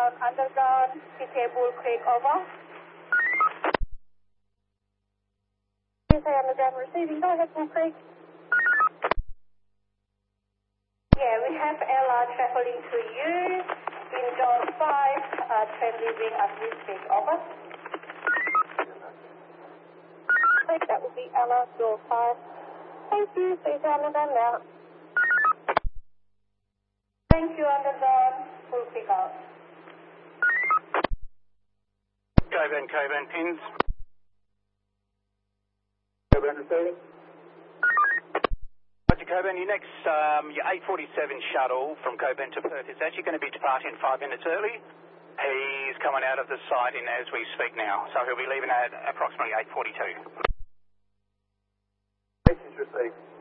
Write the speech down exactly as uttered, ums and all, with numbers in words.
southbound underground, P T A Bull Creek, over. P T A underground receiving, go ahead, Bull Creek. Yeah, we have L R traveling to you in door five, uh, train leaving as we speak, over. That would be L R door five. Thank you, please underground now. Thank you, underground, full pick out. Coburn, Coburn, pins. Coburn receiving. Roger, Coburn, your next, um, your eight forty-seven shuttle from Coburn to Perth is actually going to be departing five minutes early. He's coming out of the site in as we speak now, so he'll be leaving at approximately eight forty-two. Message received.